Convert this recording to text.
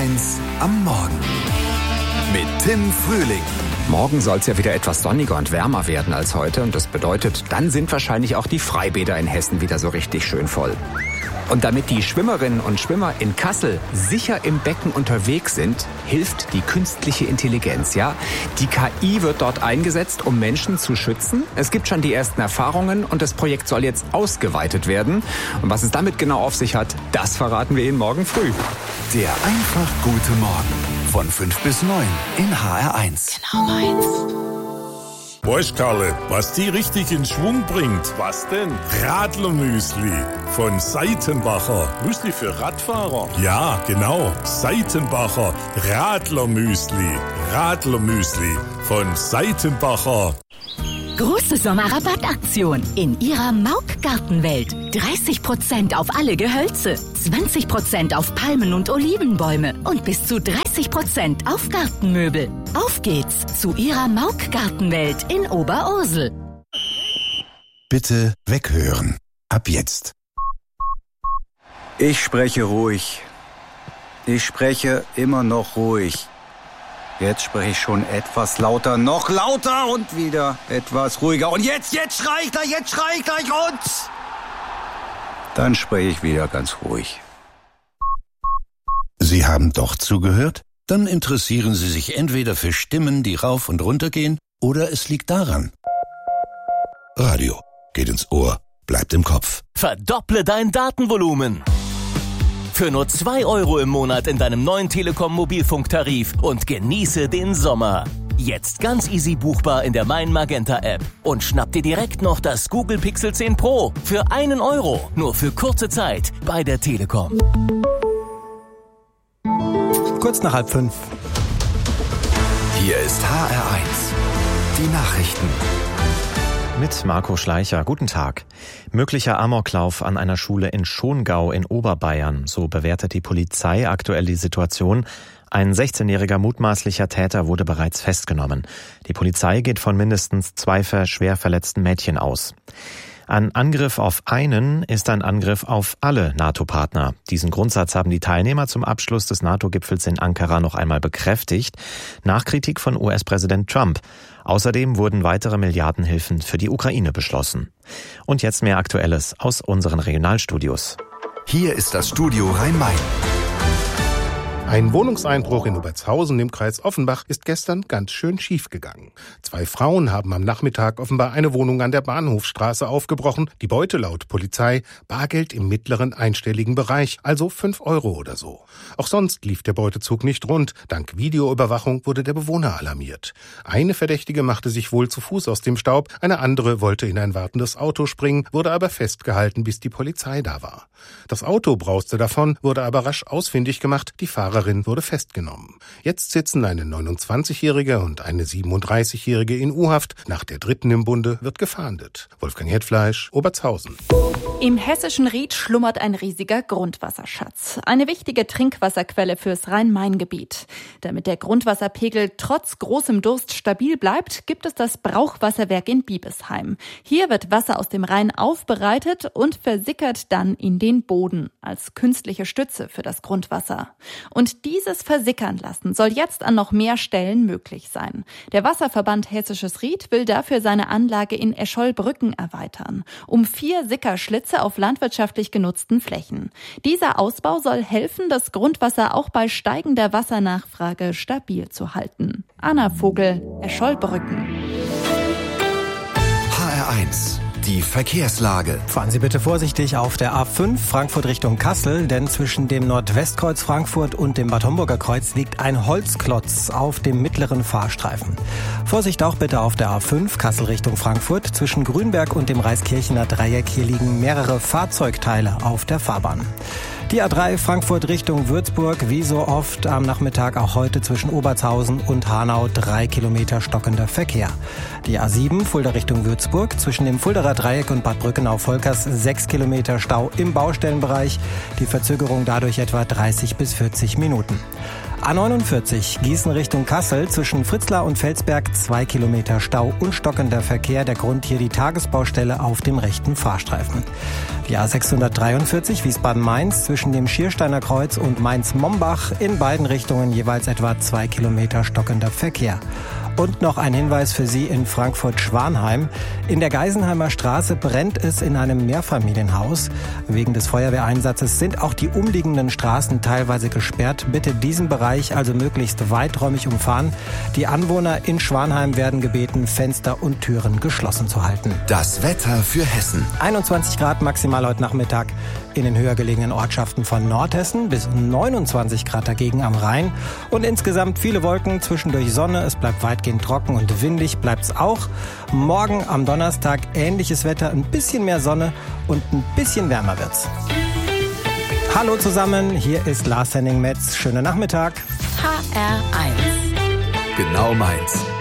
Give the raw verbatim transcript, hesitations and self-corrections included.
eins am Morgen mit Tim Frühling. Morgen soll es ja wieder etwas sonniger und wärmer werden als heute. Und das bedeutet, dann sind wahrscheinlich auch die Freibäder in Hessen wieder so richtig schön voll. Und damit die Schwimmerinnen und Schwimmer in Kassel sicher im Becken unterwegs sind, hilft die künstliche Intelligenz. Ja, die K I wird dort eingesetzt, um Menschen zu schützen. Es gibt schon die ersten Erfahrungen und das Projekt soll jetzt ausgeweitet werden. Und was es damit genau auf sich hat, das verraten wir Ihnen morgen früh. Der einfach gute Morgen von fünf bis neun in H R eins. Genau meins. Weißt, Karle, was die richtig in Schwung bringt? Was denn? Radlermüsli von Seitenbacher. Müsli für Radfahrer? Ja, genau. Seitenbacher Radlermüsli. Radlermüsli von Seitenbacher. Große Sommerrabattaktion in Ihrer Mauk Gartenwelt. dreißig Prozent auf alle Gehölze, zwanzig Prozent auf Palmen und Olivenbäume und bis zu dreißig Prozent auf Gartenmöbel. Auf geht's zu Ihrer Mauk Gartenwelt in Oberursel. Bitte weghören. Ab jetzt. Ich spreche ruhig. Ich spreche immer noch ruhig. Jetzt spreche ich schon etwas lauter, noch lauter und wieder etwas ruhiger. Und jetzt, jetzt schrei ich gleich, jetzt schrei ich gleich und... Dann spreche ich wieder ganz ruhig. Sie haben doch zugehört? Dann interessieren Sie sich entweder für Stimmen, die rauf und runter gehen, oder es liegt daran. Radio geht ins Ohr, bleibt im Kopf. Verdopple dein Datenvolumen. Für nur zwei Euro im Monat in deinem neuen Telekom-Mobilfunktarif und genieße den Sommer. Jetzt ganz easy buchbar in der Mein Magenta App. Und schnapp dir direkt noch das Google Pixel zehn Pro für einen Euro. Nur für kurze Zeit bei der Telekom. Kurz nach halb fünf. Hier ist H R eins. Die Nachrichten. Mit Marco Schleicher. Guten Tag. Möglicher Amoklauf an einer Schule in Schongau in Oberbayern. So bewertet die Polizei aktuell die Situation. Ein sechzehnjähriger mutmaßlicher Täter wurde bereits festgenommen. Die Polizei geht von mindestens zwei schwer verletzten Mädchen aus. Ein Angriff auf einen ist ein Angriff auf alle NATO-Partner. Diesen Grundsatz haben die Teilnehmer zum Abschluss des NATO-Gipfels in Ankara noch einmal bekräftigt, nach Kritik von U S-Präsident Trump. Außerdem wurden weitere Milliardenhilfen für die Ukraine beschlossen. Und jetzt mehr Aktuelles aus unseren Regionalstudios. Hier ist das Studio Rhein-Main. Ein Wohnungseinbruch in Obertshausen im Kreis Offenbach ist gestern ganz schön schief gegangen. Zwei Frauen haben am Nachmittag offenbar eine Wohnung an der Bahnhofstraße aufgebrochen. Die Beute laut Polizei Bargeld im mittleren einstelligen Bereich, also fünf Euro oder so. Auch sonst lief der Beutezug nicht rund. Dank Videoüberwachung wurde der Bewohner alarmiert. Eine Verdächtige machte sich wohl zu Fuß aus dem Staub, eine andere wollte in ein wartendes Auto springen, wurde aber festgehalten, bis die Polizei da war. Das Auto brauste davon, wurde aber rasch ausfindig gemacht, die Fahrerin wurde festgenommen. Jetzt sitzen eine neunundzwanzigjährige und eine siebenunddreißigjährige in U-Haft. Nach der dritten im Bunde wird gefahndet. Wolfgang Hetfleisch, Obertshausen. Im hessischen Ried schlummert ein riesiger Grundwasserschatz. Eine wichtige Trinkwasserquelle fürs Rhein-Main-Gebiet. Damit der Grundwasserpegel trotz großem Durst stabil bleibt, gibt es das Brauchwasserwerk in Biebesheim. Hier wird Wasser aus dem Rhein aufbereitet und versickert dann in den Boden als künstliche Stütze für das Grundwasser. Und dieses Versickern lassen soll jetzt an noch mehr Stellen möglich sein. Der Wasserverband Hessisches Ried will dafür seine Anlage in Escholbrücken erweitern, um vier Sickerschlitze auf landwirtschaftlich genutzten Flächen. Dieser Ausbau soll helfen, das Grundwasser auch bei steigender Wassernachfrage stabil zu halten. Anna Vogel, Escholbrücken. H R eins. Die Verkehrslage. Fahren Sie bitte vorsichtig auf der A fünf Frankfurt Richtung Kassel, denn zwischen dem Nordwestkreuz Frankfurt und dem Bad Homburger Kreuz liegt ein Holzklotz auf dem mittleren Fahrstreifen. Vorsicht auch bitte auf der A fünf Kassel Richtung Frankfurt. Zwischen Grünberg und dem Reiskirchener Dreieck hier liegen mehrere Fahrzeugteile auf der Fahrbahn. Die A drei Frankfurt Richtung Würzburg, wie so oft am Nachmittag auch heute zwischen Obertshausen und Hanau drei Kilometer stockender Verkehr. Die A sieben Fulda Richtung Würzburg, zwischen dem Fuldaer Dreieck und Bad Brückenau-Volkers sechs Kilometer Stau im Baustellenbereich. Die Verzögerung dadurch etwa dreißig bis vierzig Minuten. A neunundvierzig Gießen Richtung Kassel, zwischen Fritzlar und Felsberg zwei Kilometer Stau und stockender Verkehr. Der Grund hier die Tagesbaustelle auf dem rechten Fahrstreifen. Die A sechshundertdreiundvierzig Wiesbaden-Mainz, zwischen dem Schiersteiner Kreuz und Mainz-Mombach. In beiden Richtungen jeweils etwa zwei Kilometer stockender Verkehr. Und noch ein Hinweis für Sie in Frankfurt-Schwanheim. In der Geisenheimer Straße brennt es in einem Mehrfamilienhaus. Wegen des Feuerwehreinsatzes sind auch die umliegenden Straßen teilweise gesperrt. Bitte diesen Bereich also möglichst weiträumig umfahren. Die Anwohner in Schwanheim werden gebeten, Fenster und Türen geschlossen zu halten. Das Wetter für Hessen. einundzwanzig Grad maximal heute Nachmittag in den höher gelegenen Ortschaften von Nordhessen, bis neunundzwanzig Grad dagegen am Rhein. Und insgesamt viele Wolken, zwischendurch Sonne. Es bleibt weitgehend trocken und windig bleibt's auch. Morgen am Donnerstag ähnliches Wetter, ein bisschen mehr Sonne und ein bisschen wärmer wird's. Hallo zusammen, hier ist Lars Henning Metz. Schönen Nachmittag. H R eins. Genau meins.